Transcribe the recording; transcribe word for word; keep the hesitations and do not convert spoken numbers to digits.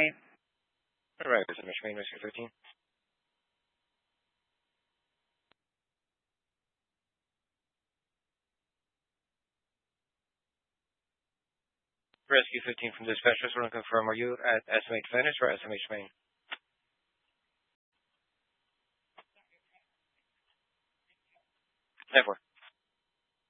Maine. All right, S M H Maine, Rescue thirteen. Rescue fifteen from dispatch. Just want to confirm, are you at S M H Venice or S M H Maine? ten four.